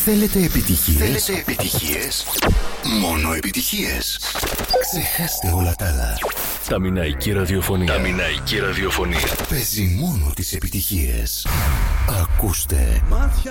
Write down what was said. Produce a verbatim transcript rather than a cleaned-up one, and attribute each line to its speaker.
Speaker 1: Θέλετε επιτυχίες? Θέλετε επιτυχίες? Μόνο επιτυχίες. Ξεχάστε όλα τα άλλα.
Speaker 2: Τα μηναϊκή ραδιοφωνία. Τα μηναϊκή ραδιοφωνία.
Speaker 1: Παίζει μόνο τις επιτυχίες. Ακούστε.